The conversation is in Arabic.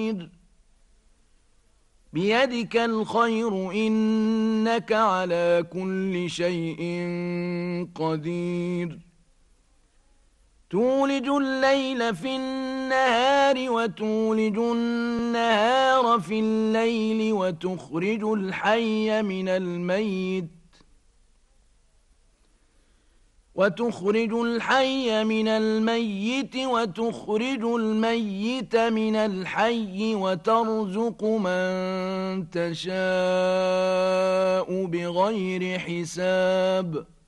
بيدك الخير إنك على كل شيء قدير تولج الليل في النهار وتولج النهار في الليل وتخرج الحي من الميت وتخرج وتخرج الميت من الحي وترزق من تشاء بغير حساب